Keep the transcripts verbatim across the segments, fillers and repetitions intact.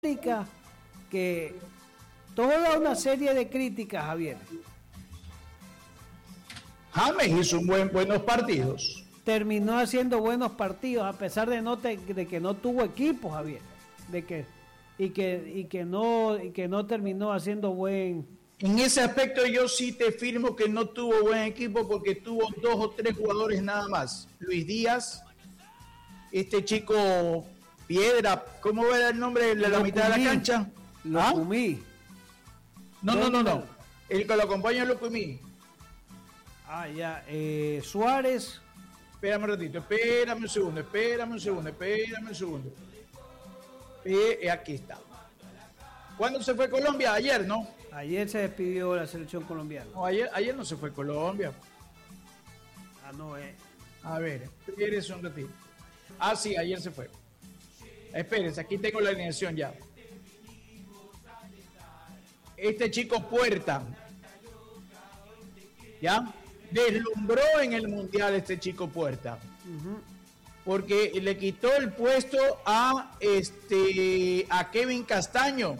que toda una serie de críticas, Javier. James hizo un buen, buenos partidos. Terminó haciendo buenos partidos, a pesar de, no te, de que no tuvo equipo, Javier. De que, y, que, y, que no, y que no terminó haciendo buen... En ese aspecto yo sí te firmo que no tuvo buen equipo porque tuvo dos o tres jugadores nada más. Luis Díaz, este chico Piedra, ¿cómo era el nombre de la Locumí, mitad de la cancha? Locumí. ¿Ah? No, no, no, no. El que lo acompaña es Locumí. Ah, ya. Eh, Suárez. Espérame un ratito, espérame un segundo, espérame un segundo, espérame un segundo. Eh, aquí está. ¿Cuándo se fue Colombia? Ayer, ¿no? Ayer se despidió la selección colombiana. No, ayer, ayer no se fue Colombia. Ah, no, eh. A ver, espérense un ratito. Ah, sí, ayer se fue. Espérense, aquí tengo la alineación ya. Este chico Puerta, ¿ya? Deslumbró en el Mundial este chico Puerta. Uh-huh. Porque le quitó el puesto a, este, a Kevin Castaño.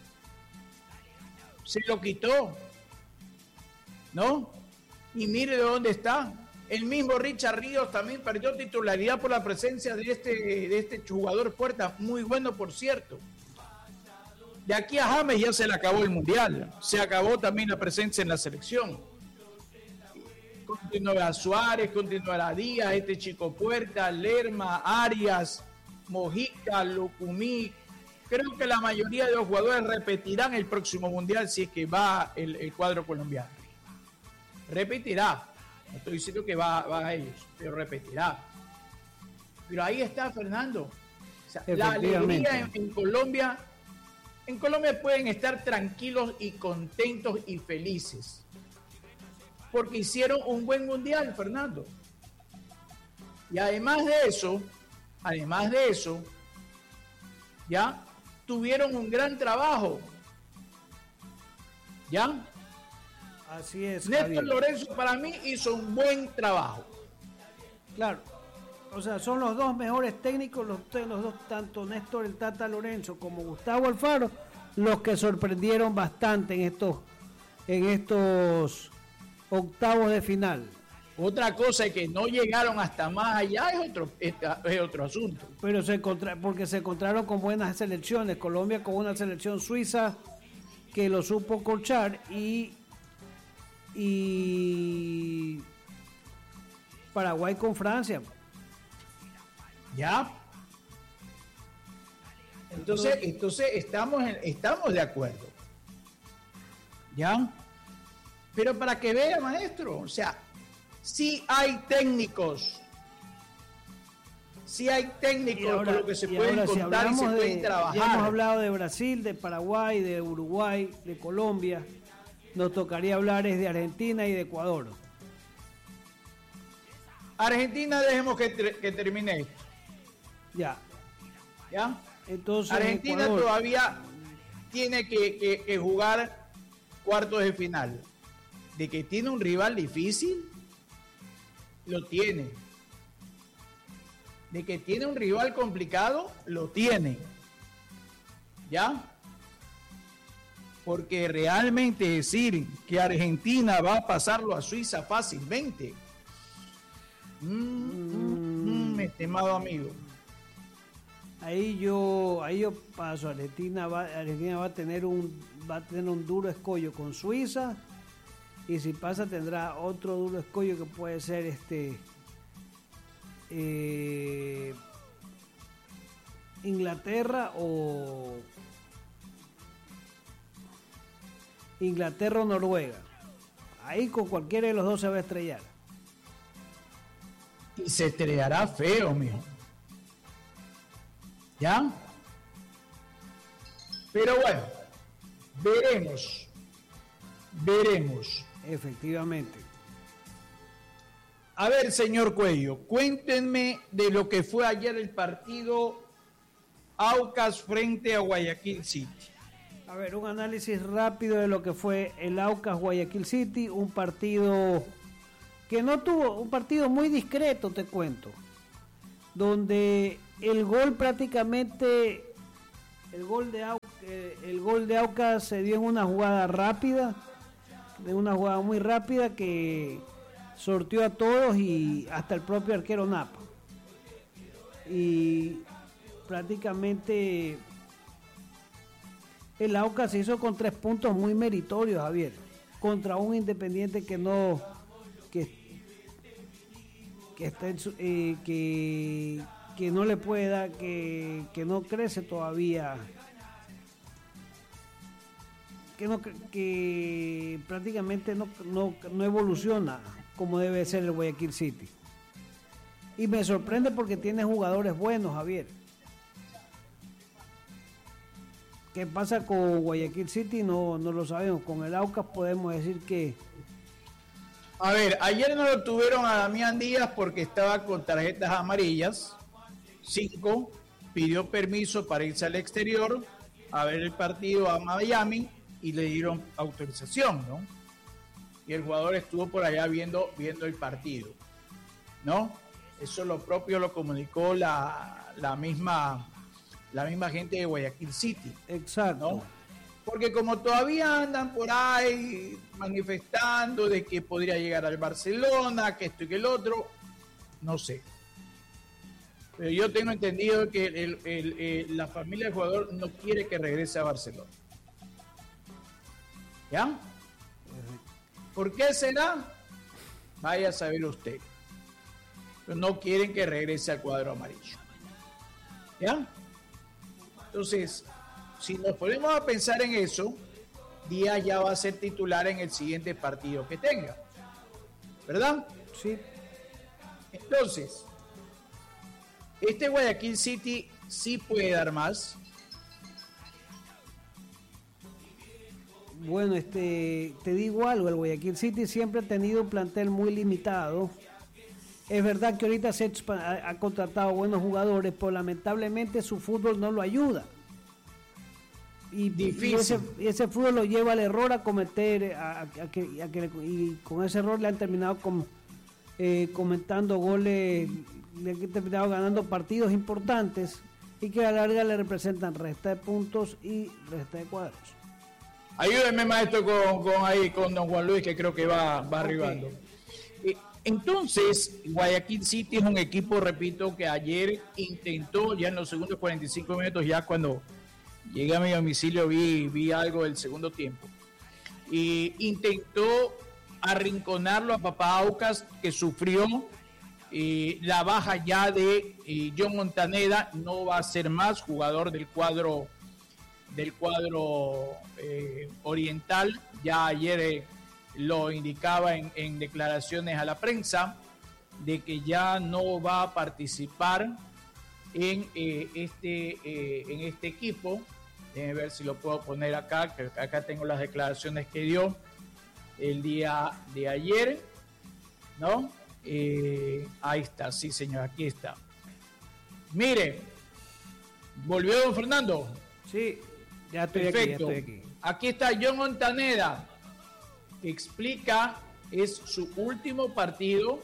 Se lo quitó, ¿no? Y mire de dónde está. El mismo Richard Ríos también perdió titularidad por la presencia de este, de este jugador Puerta, muy bueno por cierto. De aquí a James ya se le acabó el Mundial, se acabó también la presencia en la selección. Continuará Suárez, continuará Díaz, este chico Puerta, Lerma, Arias, Mojica, Locumí. Creo que la mayoría de los jugadores repetirán el próximo Mundial si es que va el, el cuadro colombiano. Repetirá. No estoy diciendo que va, va a ellos, pero repetirá. Pero ahí está Fernando. O sea, la alegría en, en Colombia, en Colombia pueden estar tranquilos y contentos y felices. Porque hicieron un buen mundial, Fernando. Y además de eso, además de eso, ya tuvieron un gran trabajo. ¿Ya? Así es. Néstor Javier. Lorenzo para mí hizo un buen trabajo. Claro. O sea, son los dos mejores técnicos, los, los dos, tanto Néstor el Tata Lorenzo como Gustavo Alfaro, los que sorprendieron bastante en estos, en estos octavos de final. Otra cosa es que no llegaron hasta más allá, es otro, es, es otro asunto. Pero se contra, porque se encontraron con buenas selecciones. Colombia con una selección suiza que lo supo colchar y y Paraguay con Francia. Ya. Entonces, entonces estamos en, estamos de acuerdo. ¿Ya? Pero para que vea, maestro, o sea, sí hay técnicos. Sí hay técnicos ahora, con lo que se pueden ahora, contar si y se de, pueden trabajar. Ya hemos hablado de Brasil, de Paraguay, de Uruguay, de Colombia. Nos tocaría hablar es de Argentina y de Ecuador. Argentina, dejemos que, que termine esto. Ya. ¿Ya? Entonces, Argentina Ecuador todavía tiene que, que, que jugar cuartos de final. De que tiene un rival difícil, lo tiene. De que tiene un rival complicado, lo tiene. ¿Ya? Porque realmente decir que Argentina va a pasarlo a Suiza fácilmente, mm, mm, mm, estimado amigo. Ahí yo, ahí yo paso. Argentina va, Argentina va a tener un, va a tener un duro escollo con Suiza, y si pasa tendrá otro duro escollo que puede ser este eh, Inglaterra o Inglaterra o Noruega. Ahí con cualquiera de los dos se va a estrellar. Y se estrellará feo, mijo. ¿Ya? Pero bueno, veremos. Veremos. Efectivamente. A ver, señor Cuello, cuéntenme de lo que fue ayer el partido Aucas frente a Guayaquil City. A ver, un análisis rápido de lo que fue el Aucas Guayaquil City, un partido que no tuvo, un partido muy discreto, te cuento, donde el gol prácticamente El gol de Aucas, eh, el gol de Aucas se dio en una jugada rápida, de una jugada muy rápida que sorteó a todos y hasta el propio arquero Napa. Y prácticamente el Aucas se hizo con tres puntos muy meritorios, Javier, contra un Independiente que no que que está en su, eh, que que no le puede dar, que, que no crece todavía, que no que prácticamente no, no, no evoluciona como debe ser el Guayaquil City. Y me sorprende porque tiene jugadores buenos, Javier. ¿Qué pasa con Guayaquil City? No, no lo sabemos. Con el Aucas podemos decir que... A ver, ayer no lo tuvieron a Damián Díaz porque estaba con tarjetas amarillas. Cinco, pidió permiso para irse al exterior a ver el partido a Miami y le dieron autorización, ¿no? Y el jugador estuvo por allá viendo, viendo el partido, ¿no? Eso lo propio lo comunicó la, la misma la misma gente de Guayaquil City. Exacto. ¿No? Porque como todavía andan por ahí manifestando de que podría llegar al Barcelona, que esto y que el otro, no sé. Pero yo tengo entendido que el, el, el, el, la familia del jugador no quiere que regrese a Barcelona. ¿Ya? ¿Por qué será? Vaya a saber usted. Pero no quieren que regrese al cuadro amarillo. ¿Ya? Entonces, si nos ponemos a pensar en eso, Díaz ya va a ser titular en el siguiente partido que tenga. ¿Verdad? Sí. Entonces, este Guayaquil City sí puede dar más. Bueno, este, te digo algo, el Guayaquil City siempre ha tenido un plantel muy limitado. Es verdad que ahorita se ha, ha contratado buenos jugadores, pero lamentablemente su fútbol no lo ayuda. Y, y, ese, y ese fútbol lo lleva al error a cometer, a, a, a que, a que, y con ese error le han terminado con, eh, comentando goles, le han terminado ganando partidos importantes y que a la larga le representan resta de puntos y resta de cuadros. Ayúdenme, maestro, con, con ahí con don Juan Luis, que creo que va, va arribando. Okay. Entonces, Guayaquil City es un equipo, repito, que ayer intentó, ya en los segundos cuarenta y cinco minutos, ya cuando llegué a mi domicilio vi, vi algo del segundo tiempo, y intentó arrinconarlo a Papá Aucas, que sufrió eh, la baja ya de eh, John Montaneda. No va a ser más jugador del cuadro del cuadro eh, oriental. Ya ayer eh, lo indicaba en, en declaraciones a la prensa de que ya no va a participar en eh, este eh, en este equipo. Déjenme ver si lo puedo poner acá, que acá tengo las declaraciones que dio el día de ayer, ¿no? Eh, ahí está, sí señor, aquí está. Mire, ¿volvió don Fernando? Sí, ya estoy perfecto. Aquí, ya estoy aquí. Aquí está John Montaneda, que explica, es su último partido,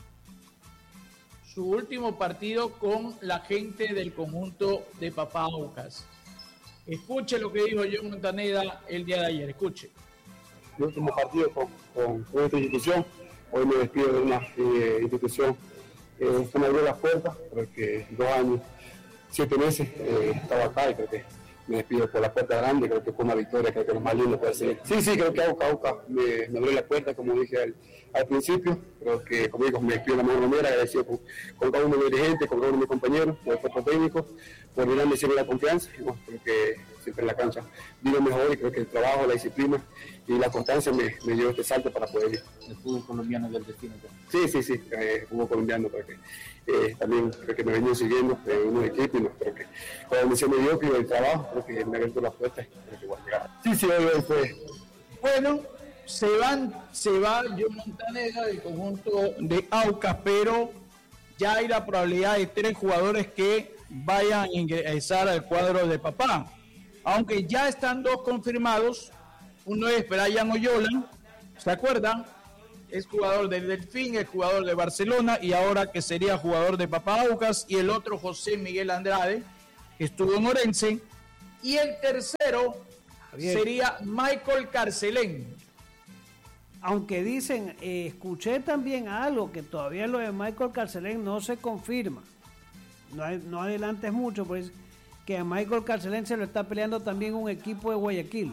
su último partido con la gente del conjunto de Papá Aucas. Escuche lo que dijo John Montaneda el día de ayer, escuche. Mi último partido con, con, con esta institución, hoy me despido de una eh, institución eh, que me abrió las puertas, porque dos años, siete meses eh, estaba acá y creo que me despido por la puerta grande, creo que fue una victoria, creo que lo más lindo puede ser. Sí, sí, creo que Aucas, Aucas me, me abrió la puerta, como dije al, al principio, creo que, como digo, me despido de la mejor manera, agradecido con, con cada uno de mis dirigentes, con cada uno de mis compañeros, con el cuerpo técnico, por brindarme siempre la confianza, y bueno, creo que siempre en la cancha digo mejor y creo que el trabajo, la disciplina y la constancia me, me dio este salto para poder ir. El fútbol colombiano del destino. Sí, sí, sí, eh, el fútbol colombiano, porque eh, también creo que me venía siguiendo en eh, unos equipos y no, creo que cuando me siento mediocre del trabajo, creo que me abierto las puertas y creo que voy a llegar. Sí, sí, hoy, hoy fue. Bueno, se van, se va John Montaneda del conjunto de Aucas, pero ya hay la probabilidad de tres jugadores que vayan a ingresar al cuadro de Papá. Aunque ya están dos confirmados, uno es Brian Oyola, ¿se acuerdan? Es jugador del Delfín, es jugador de Barcelona y ahora que sería jugador de Papá Aucas, y el otro José Miguel Andrade, que estuvo en Orense, Y el tercero Javier, sería Michael Carcelén. aunque dicen, eh, escuché también algo que todavía lo de Michael Carcelén no se confirma. No, hay, no adelantes mucho, pues que a Michael Carcelén se lo está peleando también un equipo de Guayaquil.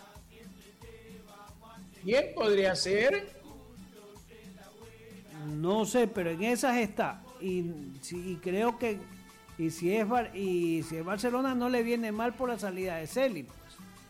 ¿Quién podría ser? No sé, pero en esas está. Y, si, y creo que y si es Bar, y si es Barcelona no le viene mal por la salida de Celi. Pues.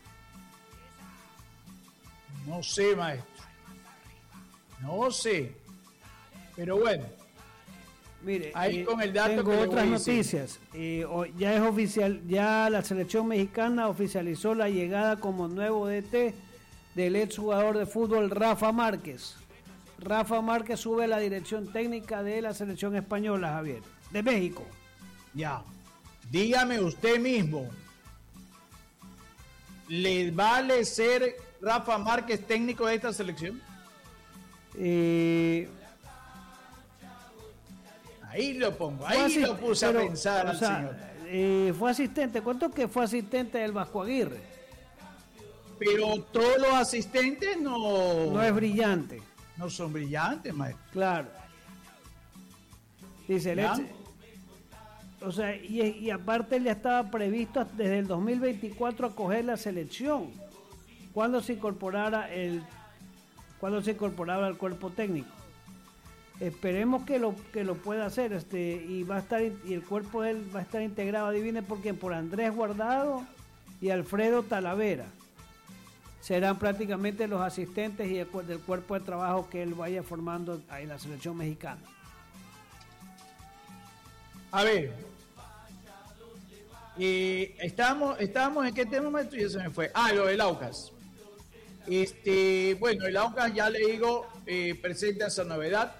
No sé, maestro. No sé. Pero bueno. Mire, ahí eh, con el dato tengo que le otras voy a decir. noticias. Eh, o- ya es oficial, ya la selección mexicana oficializó la llegada como nuevo D T del exjugador de fútbol Rafa Márquez. Rafa Márquez sube a la dirección técnica de la selección española, Javier, de México. Ya. Dígame usted mismo. ¿Le vale ser Rafa Márquez técnico de esta selección? Eh, Ahí lo pongo, fue ahí asist- lo puse pero, a pensar o al sea, señor. eh, fue asistente. ¿Cuánto que fue asistente del Vasco Aguirre? Pero todos los asistentes no, No es brillante. no son brillantes, maestro. Claro. Dice, el ¿Ya? ex- o sea, y, y aparte él ya estaba previsto desde el dos mil veinticuatro acoger la selección. Cuando se incorporara el, cuando se incorporaba al cuerpo técnico. Esperemos que lo que lo pueda hacer, este, y va a estar y el cuerpo de él va a estar integrado, adivine por quién, por Andrés Guardado y Alfredo Talavera. Serán prácticamente los asistentes y el, cu- del cuerpo de trabajo que él vaya formando en la selección mexicana. A ver. Eh, estábamos, estábamos en qué tema, maestro, ya se me fue. Ah, lo del Aucas. Este, bueno, el Aucas ya le digo, eh, presenta esa novedad.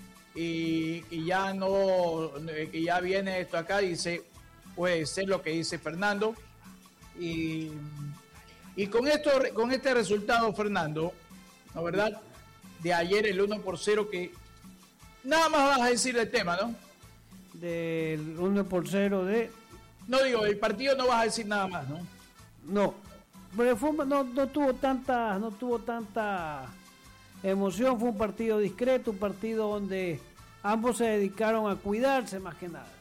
Y que ya no, eh, que ya viene esto acá, dice, puede ser lo que dice Fernando. Y, y con esto, con este resultado, Fernando, ¿no verdad? De ayer el uno por cero, que nada más vas a decir el tema, ¿no? Del uno por cero de... No digo, el partido no vas a decir nada más, ¿no? No, pero fue, un- no, no tuvo tanta, no tuvo tanta emoción, fue un partido discreto, un partido donde ambos se dedicaron a cuidarse más que nada.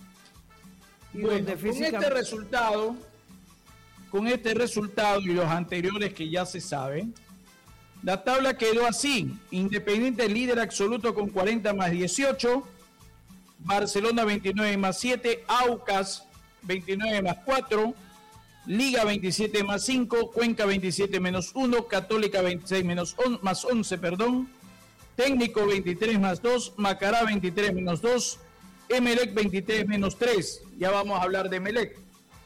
Y Bueno, donde con física- este resultado, con este resultado y los anteriores que ya se saben, la tabla quedó así: Independiente líder absoluto con cuarenta más dieciocho, Barcelona veintinueve más siete, Aucas veintinueve más cuatro, Liga veintisiete más cinco, Cuenca veintisiete menos uno, Católica veintiséis menos on, más once, perdón, Técnico veintitrés más dos, Macará veintitrés menos dos, Emelec veintitrés menos tres. Ya vamos a hablar de Emelec,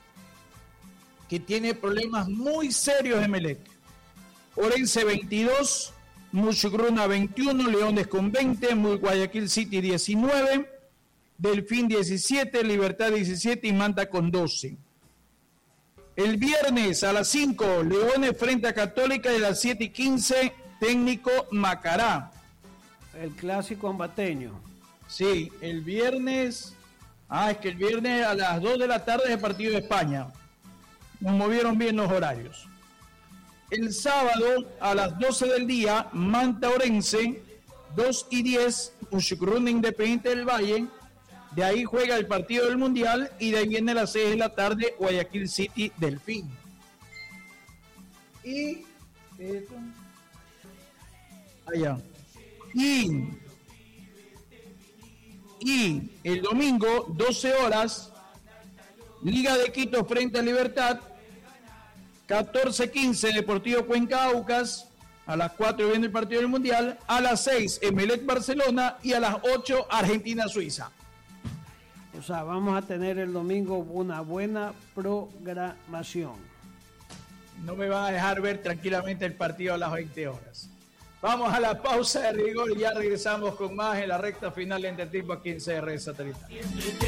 que tiene problemas muy serios Emelec. Orense veintidós, Muchugruna veintiuno, Leones con veinte, Guayaquil City diecinueve, Delfín diecisiete, Libertad diecisiete y Manta con doce. El viernes a las cinco, Leones frente a Católica, y a las siete y quince, Técnico Macará. el clásico ambateño. Sí, el viernes, ah, es que el viernes a las dos de la tarde es el partido de España. Nos movieron bien los horarios. El sábado a las doce del día, Manta Orense, dos y diez, Muchugruna Independiente del Valle. De ahí juega el partido del Mundial y de ahí viene a las seis de la tarde, Guayaquil City Delfín. Y esto, allá. Y, y el domingo, doce horas, Liga de Quito frente a Libertad, catorce quince, Deportivo Cuenca Aucas, a las cuatro viene el partido del Mundial, a las seis, Emelec Barcelona y a las ocho, Argentina Suiza. O sea, vamos a tener el domingo una buena programación. No me van a dejar ver tranquilamente el partido a las veinte horas. Vamos a la pausa de rigor y ya regresamos con más en la recta final de Entretiempo aquí en C R Satelital.